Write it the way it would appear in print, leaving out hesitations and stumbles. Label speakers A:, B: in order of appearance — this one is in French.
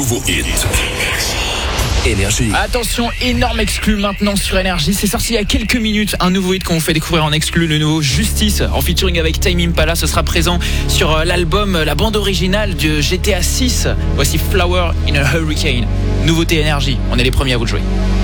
A: nouveau hit. Énergie.
B: Attention, énorme exclu maintenant sur Énergie. C'est sorti il y a quelques minutes, un nouveau hit qu'on vous fait découvrir en exclu, le nouveau Justice en featuring avec Tame Impala. Ce sera présent sur l'album, la bande originale de GTA 6. Voici Flower in a Hurricane. Nouveauté Énergie, on est les premiers à vous le jouer.